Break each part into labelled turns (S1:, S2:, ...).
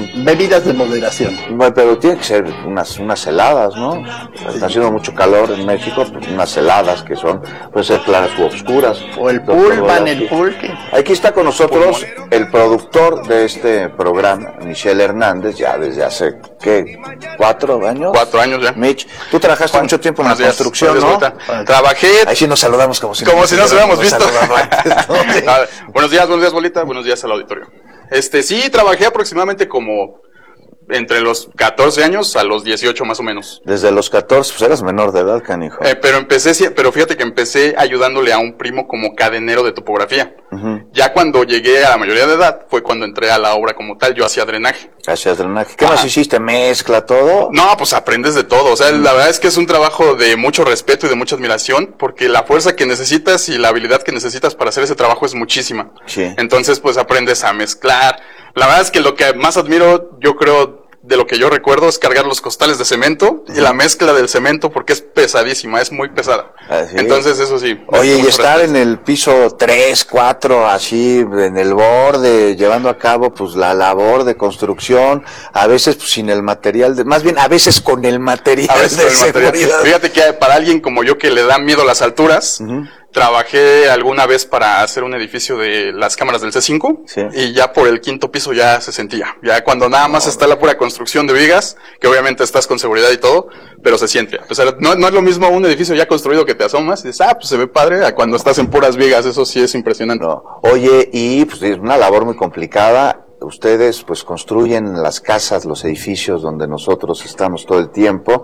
S1: Bebidas de moderación.
S2: Pero tiene que ser unas heladas, ¿no? Está haciendo mucho calor en México, pues unas heladas que son, pueden ser claras u oscuras.
S1: O el pulvan, el pulque.
S2: Aquí está con nosotros el productor de este programa, Michelle Hernández, ya desde hace, ¿qué? ¿4 años?
S3: 4 años ya.
S2: Mitch, tú trabajaste mucho tiempo en la construcción, ¿no?
S3: Trabajé.
S2: Ahí sí nos saludamos como si
S3: no nos hubiéramos visto.
S2: Antes, ¿no? Sí.
S3: Buenos días, Bolita, buenos días al auditorio. Sí, trabajé aproximadamente como entre los 14 años a los 18 más o menos.
S2: Desde los 14, pues eras menor de edad, canijo.
S3: Pero fíjate que empecé ayudándole a un primo como cadenero de topografía. Ya cuando llegué a la mayoría de edad, fue cuando entré a la obra como tal, yo hacía drenaje.
S2: Hacías drenaje. ¿Qué más hiciste? ¿Mezcla todo?
S3: No, pues aprendes de todo. O sea, la verdad es que es un trabajo de mucho respeto y de mucha admiración, porque la fuerza que necesitas y la habilidad que necesitas para hacer ese trabajo es muchísima.
S2: Sí.
S3: Entonces, pues aprendes a mezclar. La verdad es que lo que más admiro, yo creo, de lo que yo recuerdo, es cargar los costales de cemento y la mezcla del cemento, porque es pesadísima, es muy pesada.
S2: Así.
S3: Entonces, eso sí.
S2: Oye, y estar en el piso 3, 4, así, en el borde, llevando a cabo, pues, la labor de construcción, a veces, pues, sin el material, más bien, a veces con el material de seguridad.
S3: Fíjate que para alguien como yo que le da miedo las alturas, trabajé alguna vez para hacer un edificio de las cámaras del C5,
S2: sí.
S3: Y ya por el 5º piso ya se sentía. Ya cuando nada más está la pura construcción de vigas, que obviamente estás con seguridad y todo, pero se siente. O sea, no es lo mismo un edificio ya construido que te asomas y dices, pues se ve padre, a cuando estás en puras vigas, eso sí es impresionante.
S2: No. Oye, y pues es una labor muy complicada. Ustedes pues construyen las casas, los edificios donde nosotros estamos todo el tiempo,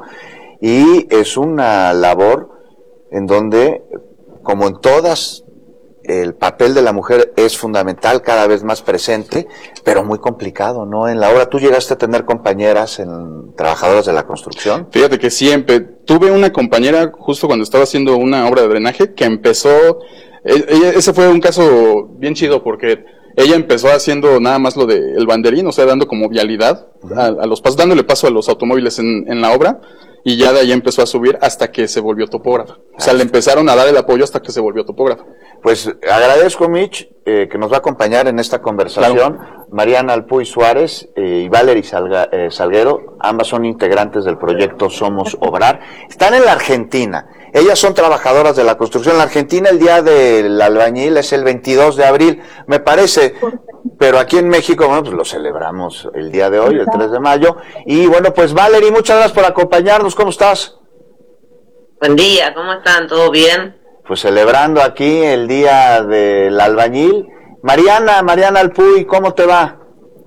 S2: y es una labor en donde, como en todas, el papel de la mujer es fundamental, cada vez más presente, pero muy complicado, ¿no? En la obra, ¿tú llegaste a tener compañeras trabajadoras de la construcción?
S3: Fíjate que siempre tuve una compañera justo cuando estaba haciendo una obra de drenaje que empezó, ese fue un caso bien chido porque ella empezó haciendo nada más lo del banderín, o sea, dando como vialidad a los pasos, dándole paso a los automóviles en la obra. Y ya de ahí empezó a subir hasta que se volvió topógrafa. O sea, le empezaron a dar el apoyo hasta que se volvió topógrafa.
S2: Pues agradezco, Mitch, que nos va a acompañar en esta conversación. Claro. Mariana Alpuy Suárez y Valery Salguero, ambas son integrantes del proyecto Somos Obrar. Están en la Argentina. Ellas son trabajadoras de la construcción. En la Argentina el día del albañil es el 22 de abril, me parece. Pero aquí en México, bueno, pues lo celebramos el día de hoy, el 3 de mayo. Y bueno, pues Valery, muchas gracias por acompañarnos. ¿Cómo estás?
S4: Buen día, ¿cómo están? ¿Todo bien?
S2: Pues celebrando aquí el día del albañil. Mariana Alpuy, ¿cómo te va?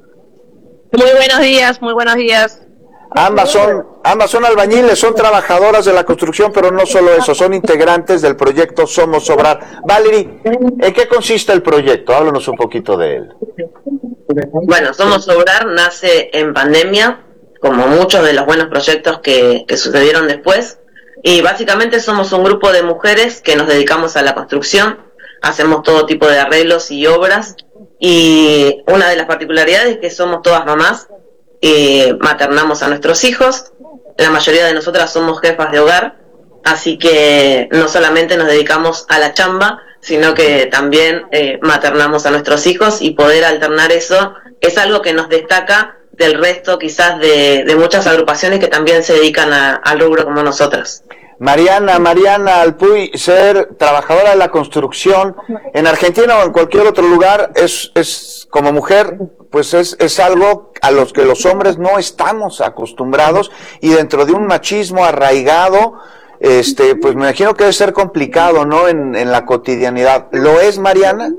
S5: Muy buenos días.
S2: Ambas son albañiles, son trabajadoras de la construcción, pero no solo eso, son integrantes del proyecto Somos Obrar. Valery, ¿en qué consiste el proyecto? Háblanos un poquito de él.
S4: Bueno, Somos Obrar nace en pandemia, como muchos de los buenos proyectos que sucedieron después, y básicamente somos un grupo de mujeres que nos dedicamos a la construcción, hacemos todo tipo de arreglos y obras, y una de las particularidades es que somos todas mamás, maternamos a nuestros hijos, la mayoría de nosotras somos jefas de hogar, así que no solamente nos dedicamos a la chamba, sino que también maternamos a nuestros hijos, y poder alternar eso es algo que nos destaca del resto quizás de muchas agrupaciones que también se dedican al rubro como nosotras.
S2: Mariana Alpuy, ser trabajadora de la construcción en Argentina o en cualquier otro lugar es como mujer, pues es algo a los que los hombres no estamos acostumbrados, y dentro de un machismo arraigado, pues me imagino que debe ser complicado, ¿no? En la cotidianidad. ¿Lo es, Mariana?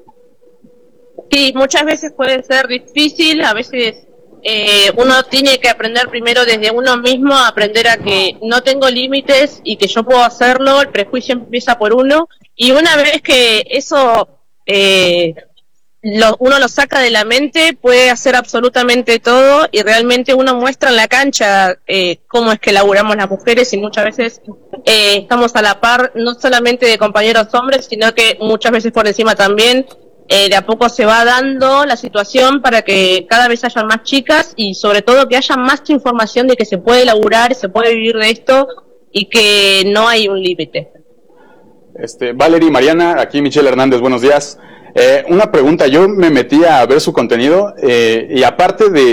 S5: Sí, muchas veces puede ser difícil, a veces uno tiene que aprender primero desde uno mismo, aprender a que no tengo límites y que yo puedo hacerlo, el prejuicio empieza por uno, y una vez que eso uno lo saca de la mente, puede hacer absolutamente todo, y realmente uno muestra en la cancha cómo es que laburamos las mujeres, y muchas veces estamos a la par, no solamente de compañeros hombres, sino que muchas veces por encima también. De a poco se va dando la situación para que cada vez haya más chicas, y sobre todo que haya más información de que se puede laburar, se puede vivir de esto, y que no hay un límite.
S3: Valery, Mariana, aquí Michelle Hernández, buenos días. Una pregunta, yo me metí a ver su contenido, y aparte de